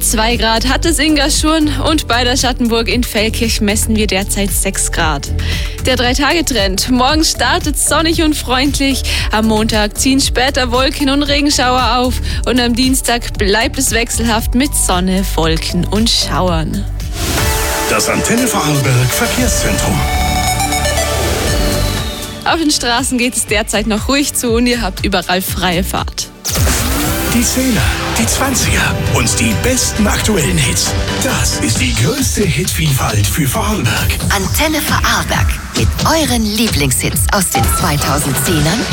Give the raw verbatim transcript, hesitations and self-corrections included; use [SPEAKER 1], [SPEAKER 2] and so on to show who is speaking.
[SPEAKER 1] Zwei Grad hat es in Gaschurn und bei der Schattenburg in Feldkirch messen wir derzeit sechs Grad. Der Drei-Tage-Trend. Morgen startet sonnig und freundlich. Am Montag ziehen später Wolken und Regenschauer auf. Und am Dienstag bleibt es wechselhaft mit Sonne, Wolken und Schauern.
[SPEAKER 2] Das Antenne Vorarlberg Verkehrszentrum.
[SPEAKER 1] Auf den Straßen geht es derzeit noch ruhig zu und ihr habt überall freie Fahrt.
[SPEAKER 2] Die Zehner, die Zwanziger und die besten aktuellen Hits. Das ist die größte Hitvielfalt für Vorarlberg.
[SPEAKER 3] Antenne Vorarlberg mit euren Lieblingshits aus den zweitausendzehnern